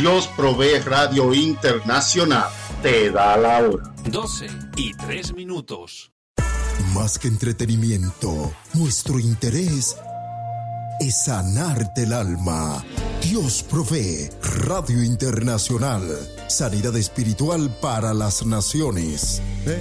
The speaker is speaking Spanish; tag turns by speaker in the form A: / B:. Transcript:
A: Dios Provee Radio Internacional te da la hora.
B: 12:03.
C: Más que entretenimiento, nuestro interés es sanarte el alma. Dios Provee Radio Internacional, sanidad espiritual para las naciones.